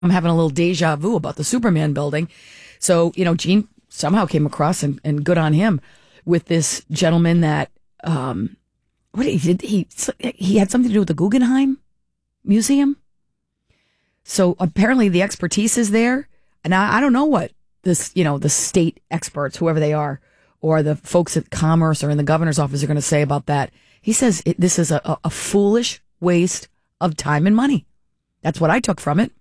I'm having a little deja vu about the Superman building. So, Gene somehow came across, and good on him, with this gentleman that, what he did, he had something to do with the Guggenheim Museum. So apparently the expertise is there. And I don't know what this, the state experts, whoever they are, or the folks at Commerce or in the governor's office are going to say about that. He says this is a foolish waste of time and money. That's what I took from it.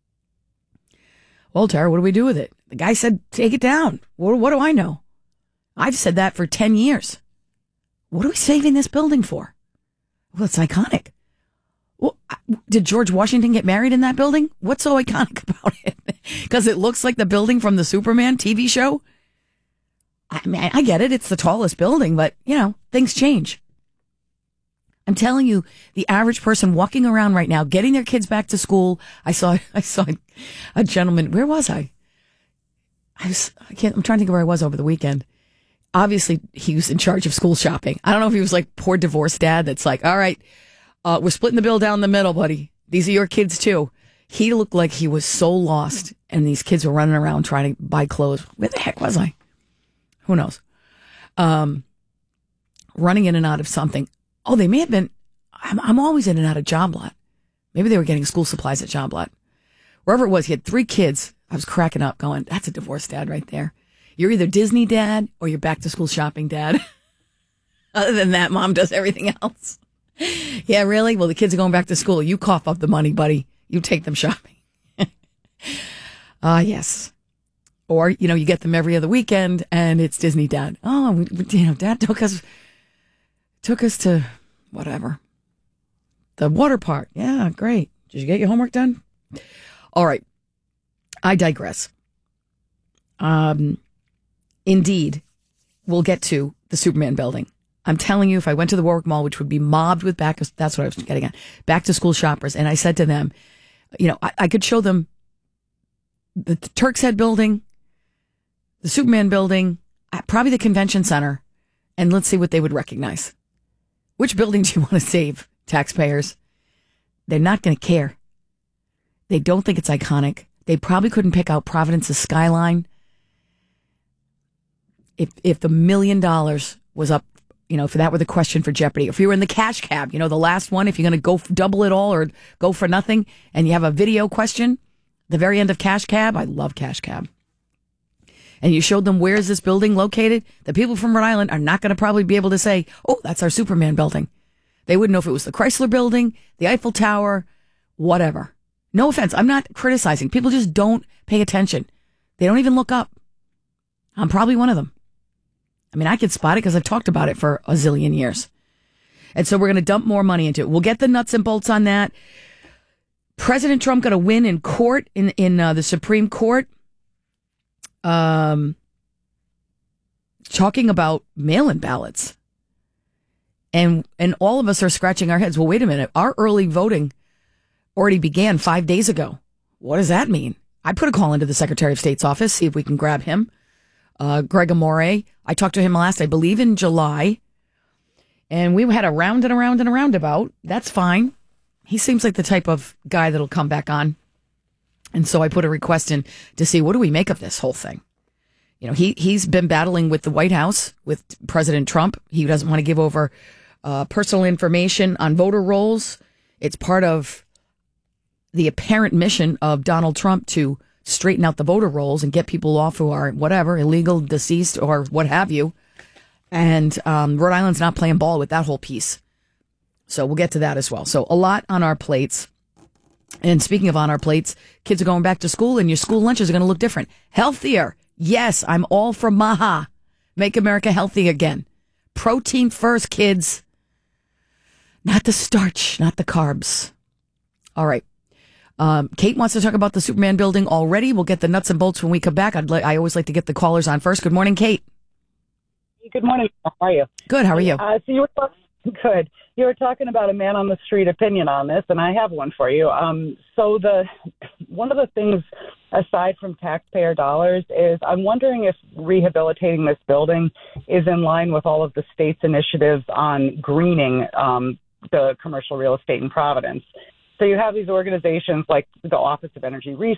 Well, Tara, what do we do with it? The guy said, take it down. What do I know? I've said that for 10 years. What are we saving this building for? Well, it's iconic. Well, did George Washington get married in that building? What's so iconic about it? Because it looks like the building from the Superman TV show? I mean, I get it. It's the tallest building, but, things change. I'm telling you, the average person walking around right now, getting their kids back to school. I saw a gentleman. Where was I? I'm trying to think of where I was over the weekend. Obviously, he was in charge of school shopping. I don't know if he was like poor divorced dad that's like, all right, we're splitting the bill down the middle, buddy. These are your kids too. He looked like he was so lost, and these kids were running around trying to buy clothes. Where the heck was I? Who knows? Running in and out of something. Oh, they may have been. I'm always in and out of Job Lot. Maybe they were getting school supplies at Job Lot. Wherever it was, he had 3 kids. I was cracking up going, that's a divorced dad right there. You're either Disney dad or you're back to school shopping dad. Other than that, mom does everything else. Yeah, really? Well, the kids are going back to school. You cough up the money, buddy. You take them shopping. Yes. Or, you get them every other weekend and it's Disney dad. Oh, dad took us to whatever. The water park. Yeah, great. Did you get your homework done? All right. I digress. Indeed, we'll get to the Superman building. I'm telling you, if I went to the Warwick Mall, which would be mobbed with that's what I was getting at, back to school shoppers, and I said to them, I could show them the Turk's Head building, the Superman building, probably the convention center, and let's see what they would recognize. Which building do you want to save, taxpayers? They're not going to care. They don't think it's iconic. They probably couldn't pick out Providence's skyline. If the $1 million was up, if that were the question for Jeopardy, if you were in the cash cab, the last one, if you're going to go double it all or go for nothing, and you have a video question, the very end of Cash Cab, I love Cash Cab. And you showed them where is this building located, the people from Rhode Island are not going to probably be able to say, oh, that's our Superman building. They wouldn't know if it was the Chrysler building, the Eiffel Tower, whatever. No offense. I'm not criticizing. People just don't pay attention. They don't even look up. I'm probably one of them. I mean, I could spot it because I've talked about it for a zillion years. And so we're going to dump more money into it. We'll get the nuts and bolts on that. President Trump got a win in court, in the Supreme Court, talking about mail-in ballots. And all of us are scratching our heads. Well, wait a minute. Our early voting already began 5 days ago. What does that mean? I put a call into the Secretary of State's office, see if we can grab him. Greg Amore. I talked to him last, I believe, in July. And we had a round and a round and a roundabout. That's fine. He seems like the type of guy that'll come back on. And so I put a request in to see, what do we make of this whole thing? He's been battling with the White House, with President Trump. He doesn't want to give over personal information on voter rolls. It's part of the apparent mission of Donald Trump to straighten out the voter rolls and get people off who are whatever, illegal, deceased, or what have you. And Rhode Island's not playing ball with that whole piece. So we'll get to that as well. So a lot on our plates. And speaking of on our plates, kids are going back to school and your school lunches are going to look different. Healthier. Yes, I'm all for MAHA. Make America healthy again. Protein first, kids. Not the starch, not the carbs. All right. Kate wants to talk about the Superman building already. We'll get the nuts and bolts when we come back. I always like to get the callers on first. Good morning, Kate. Good morning. How are you? Good. How are you? So you were good. You were talking about a man on the street opinion on this, and I have one for you. So one of the things, aside from taxpayer dollars, is I'm wondering if rehabilitating this building is in line with all of the state's initiatives on greening the commercial real estate in Providence. So you have these organizations like the Office of Energy Research